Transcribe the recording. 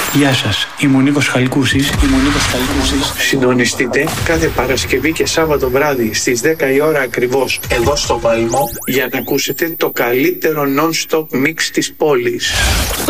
Γεια σας, είμαι ο Νίκος Χαλκούσης. Συντονιστείτε κάθε Παρασκευή και Σάββατο βράδυ στις 10 η ώρα ακριβώς εδώ στο Παλμό για να ακούσετε το καλύτερο non-stop mix της πόλης.